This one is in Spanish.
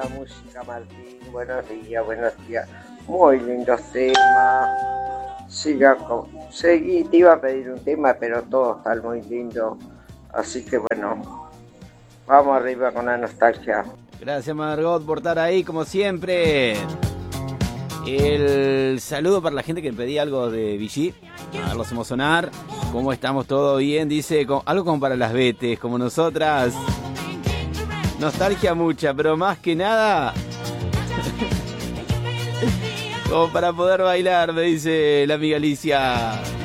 música, Martín. Buenos días, buenos días. Muy lindos temas. Seguí, te iba a pedir un tema, pero todos están muy lindos. Así que bueno, vamos arriba con la nostalgia. Gracias, Margot, por estar ahí, como siempre. El saludo para la gente que me pedía algo de Vichy. A ver, lo hacemos sonar. ¿Cómo estamos? ¿Todo bien? Dice, algo como para las betes, como nosotras. Nostalgia mucha, pero más que nada como para poder bailar, me dice la amiga Alicia.